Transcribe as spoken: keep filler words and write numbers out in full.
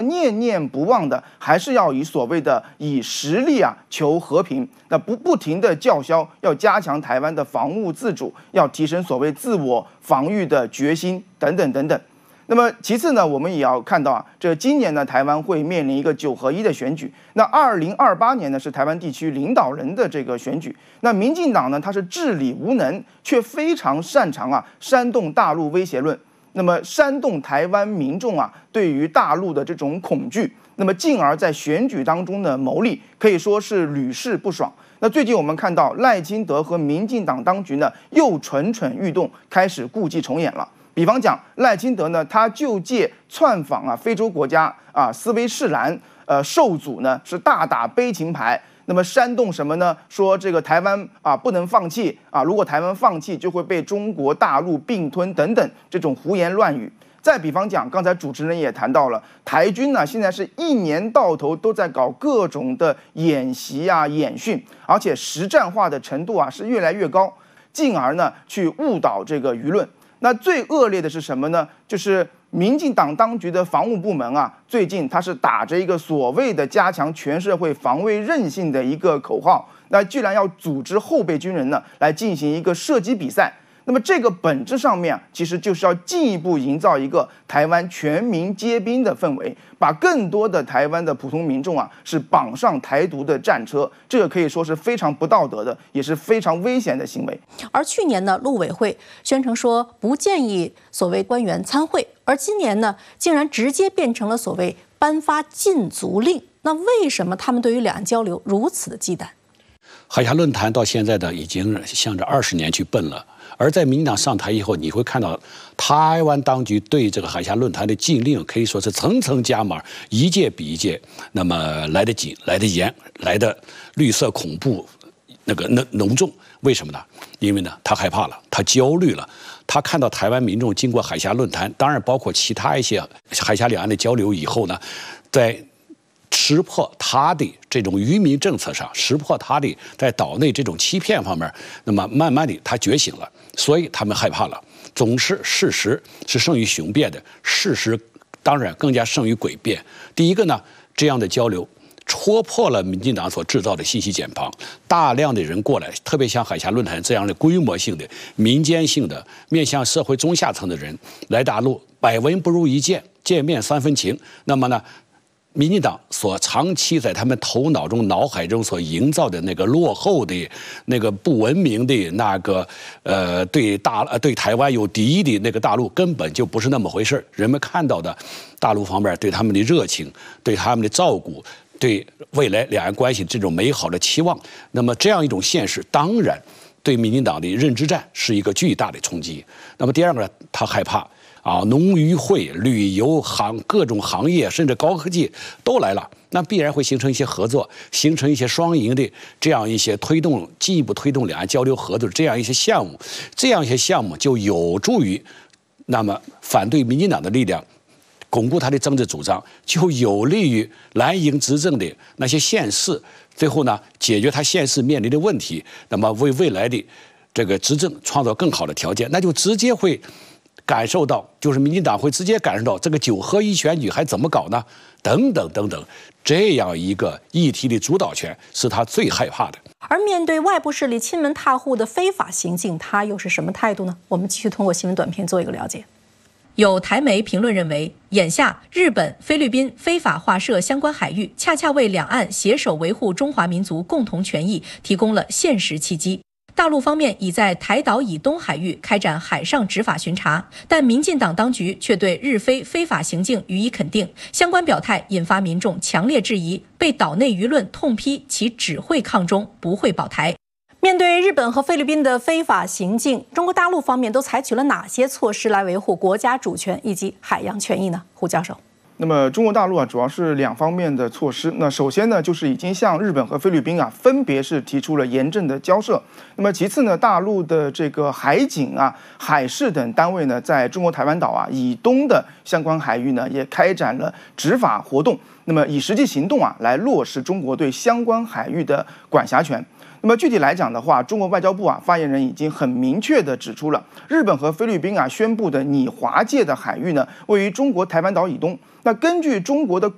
念念不忘的还是要以所谓的以实力啊求和平，那不不停的叫嚣要加强台湾的防务自主，要提升所谓自我防御的决心等等等等。那么其次呢，我们也要看到啊，这今年呢，台湾会面临一个九合一的选举。那二零二八年呢，是台湾地区领导人的这个选举。那民进党呢，它是治理无能，却非常擅长啊煽动大陆威胁论。那么煽动台湾民众啊对于大陆的这种恐惧，那么进而在选举当中的牟利，可以说是屡试不爽。那最近我们看到赖清德和民进党当局呢，又蠢蠢欲动，开始故伎重演了。比方讲，赖清德呢，他就借窜访啊非洲国家啊斯威士兰，呃受阻呢是大打悲情牌，那么煽动什么呢？说这个台湾啊不能放弃啊，如果台湾放弃，就会被中国大陆并吞等等这种胡言乱语。再比方讲，刚才主持人也谈到了，台军呢现在是一年到头都在搞各种的演习啊演训，而且实战化的程度啊是越来越高，进而呢去误导这个舆论。那最恶劣的是什么呢？就是民进党当局的防务部门啊，最近他是打着一个所谓的加强全社会防卫韧性的一个口号，那居然要组织后备军人呢来进行一个射击比赛。那么这个本质上面其实就是要进一步营造一个台湾全民皆兵的氛围，把更多的台湾的普通民众啊是绑上台独的战车，这个可以说是非常不道德的，也是非常危险的行为。 而去年呢，陆委会宣称说不建议所谓官员参会，而今年呢，竟然直接变成了所谓颁发禁足令。那为什么他们对于两岸交流如此的忌惮？ 海峡论坛到现在的已经向着二十年去奔了。而在民进党上台以后，你会看到台湾当局对这个海峡论坛的禁令可以说是层层加码，一届比一届那么来得紧、来得严、来的绿色恐怖那个浓浓重。为什么呢？因为呢，他害怕了，他焦虑了，他看到台湾民众经过海峡论坛，当然包括其他一些海峡两岸的交流以后呢，在识破他的这种愚民政策上，识破他的在岛内这种欺骗方面，那么慢慢的他觉醒了，所以他们害怕了。总是事实是胜于雄辩的，事实当然更加胜于诡辩。第一个呢，这样的交流戳破了民进党所制造的信息茧房，大量的人过来，特别像海峡论坛这样的规模性的、民间性的、面向社会中下层的人来大陆，百闻不如一见，见面三分情。那么呢，民进党所长期在他们头脑中、脑海中所营造的那个落后的、那个不文明的、那个呃对大呃对台湾有敌意的那个大陆，根本就不是那么回事。人们看到的大陆方面对他们的热情、对他们的照顾、对未来两岸关系这种美好的期望，那么这样一种现实，当然对民进党的认知战是一个巨大的冲击。那么第二个，他害怕。啊，农渔会、旅游行各种行业，甚至高科技都来了，那必然会形成一些合作，形成一些双赢的这样一些推动，进一步推动两岸交流合作的这样一些项目，这样一些项目就有助于，那么反对民进党的力量，巩固他的政治主张，就有利于蓝营执政的那些县市，最后呢解决他县市面临的问题，那么为未来的这个执政创造更好的条件，那就直接会感受到，就是民进党会直接感受到这个九合一选举还怎么搞呢？等等等等，这样一个议题的主导权是他最害怕的。 而面对外部势力亲门踏户的非法行径，他又是什么态度呢？我们继续通过新闻短片做一个了解。有台媒评论认为，眼下日本、菲律宾非法划设相关海域，恰恰为两岸携手维护中华民族共同权益提供了现实契机。大陆方面已在台岛以东海域开展海上执法巡查，但民进党当局却对日非非法行径予以肯定，相关表态引发民众强烈质疑，被岛内舆论痛批其只会抗中，不会保台。面对日本和菲律宾的非法行径，中国大陆方面都采取了哪些措施来维护国家主权以及海洋权益呢？胡教授。 那么中国大陆啊，主要是两方面的措施。那首先呢，就是已经向日本和菲律宾啊，分别是提出了严正的交涉。那么其次呢，大陆的这个海警啊、海事等单位呢，在中国台湾岛啊以东的相关海域呢，也开展了执法活动。那么以实际行动啊，来落实中国对相关海域的管辖权。那么具体来讲的话，中国外交部啊发言人已经很明确地指出了，日本和菲律宾啊宣布的拟华界的海域呢，位于中国台湾岛以东。那根据中国的